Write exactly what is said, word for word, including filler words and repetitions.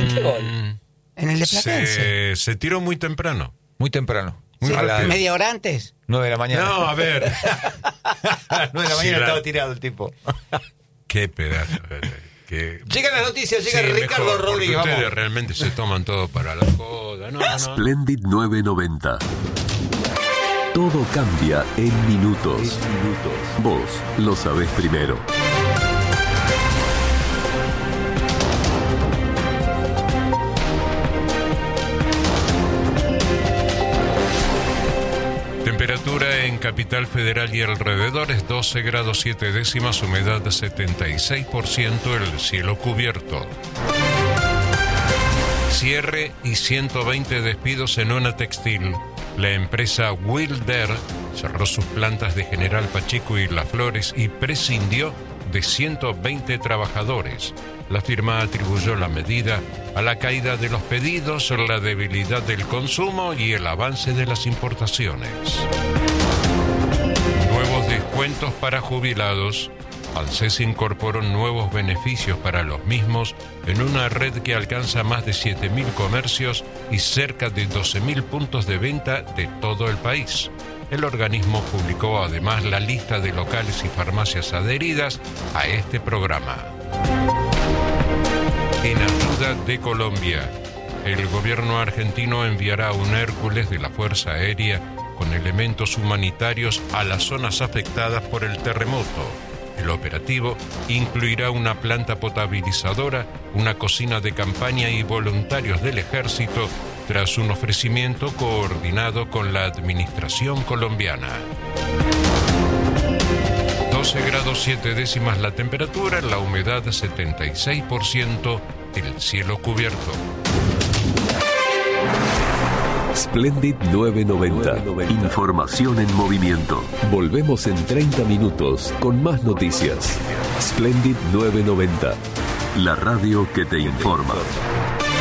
¿En qué gol? ¿En el de Platense? Se, se tiró muy temprano. Muy temprano. Sí, a la media hora antes. nueve de la mañana. No, a ver. nueve de la Sí, mañana la- estaba tirado el tipo. Qué pedazo. Que... Llegan las noticias, llega Sí, Ricardo mejor, porque Rodríguez. ustedes Vamos. realmente se toman todo para la joda. No, no. Splendid nueve noventa. Todo cambia en minutos. En minutos. Vos lo sabés primero. Temperatura en Capital Federal y alrededores doce grados siete décimas, humedad setenta y seis por ciento, el cielo cubierto. Cierre y ciento veinte despidos en una textil. La empresa Wilder cerró sus plantas de General Pacheco y Las Flores y prescindió de ciento veinte trabajadores. La firma atribuyó la medida a la caída de los pedidos, la debilidad del consumo y el avance de las importaciones. Nuevos descuentos para jubilados. ANSES incorporó nuevos beneficios para los mismos en una red que alcanza más de siete mil comercios y cerca de doce mil puntos de venta de todo el país. El organismo publicó además la lista de locales y farmacias adheridas a este programa. En ayuda de Colombia, el gobierno argentino enviará un Hércules de la Fuerza Aérea con elementos humanitarios a las zonas afectadas por el terremoto. El operativo incluirá una planta potabilizadora, una cocina de campaña y voluntarios del ejército, tras un ofrecimiento coordinado con la administración colombiana. doce grados siete décimas la temperatura, la humedad setenta y seis por ciento, el cielo cubierto. Splendid nueve noventa. Información en movimiento. Volvemos en treinta minutos con más noticias. Splendid nueve noventa. La radio que te informa.